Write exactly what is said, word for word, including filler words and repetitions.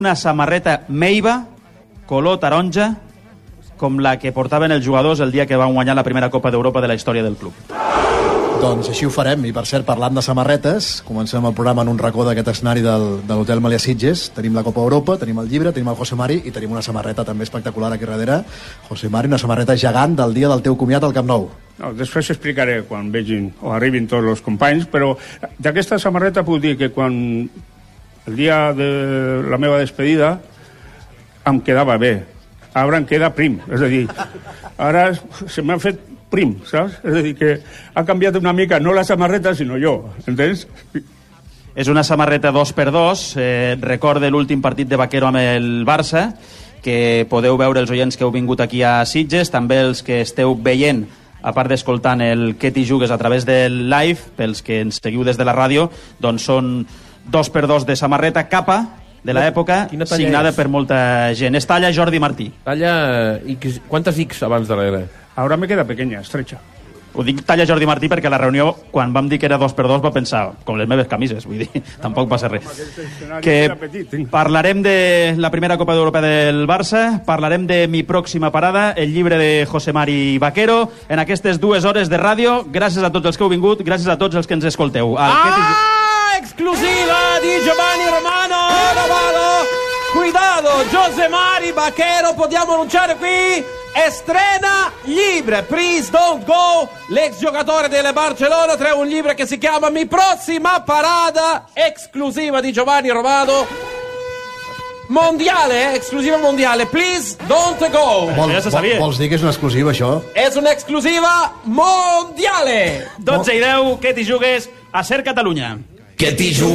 una samarreta meiva, color taronja, com la que portaven els jugadors el dia que van guanyar la primera Copa d'Europa de la història del club. Doncs així ho farem, i per cert, parlant de samarretes, comencem el programa en un racó d'aquest escenari del, de l'Hotel Melià Sitges. Tenim la Copa Europa, tenim el llibre, tenim el José Mari i tenim una samarreta també espectacular aquí darrere. José Mari, una samarreta gegant del dia del teu comiat al Camp Nou. No, després explicaré quan vegin o arribin tots els companys, però d'aquesta samarreta puc dir que quan el dia de la meva despedida em quedava bé. Ara em queda prim, és a dir, ara se m'ha fet prim, saps? És a dir, que ha canviat una mica, no la samarreta, sinó jo, entens? És una samarreta dos per dos, eh, recorde l'últim partit de Vaquero amb el Barça, que podeu veure els oients que heu vingut aquí a Sitges, també els que esteu veient, a part d'escoltant el Què t'hi jugues a través del live, pels que ens seguiu des de la ràdio, doncs són dos per dos de samarreta capa de l'època, signada és? per molta gent. És talla Jordi Martí. Talla X, quantes X abans darrere? Ara me queda pequeña, estrecha. Ho dic talla Jordi Martí perquè a la reunió, quan vam dir que era dos per dos, va pensar, com les meves camises, vull dir, tampoc passa res. Que parlarem de la primera Copa d'Europa del Barça, parlarem de Mi pròxima parada, el llibre de José Mari Vaquero, en aquestes dues hores de ràdio. Gràcies a tots els que heu vingut, gràcies a tots els que ens escolteu. Al ¡Ah! Exclusiva di Giovanni Romano Romano. Cuidado, José Mari Vaquero, possiamo annunciare qui, estrena libro, Please Don't Go, l'ex giocatore del Barcellona, tra un libro che si chiama Mi prossima parada, esclusiva di Giovanni Romano, mondiale, eh? Exclusiva mondiale, Please Don't Go. Vol, ja vol, vols dir que és una exclusiva, això? És una exclusiva mondiale. dotze i deu, Què t'hi jugues a Ser Catalunya. Que t'hi jugues.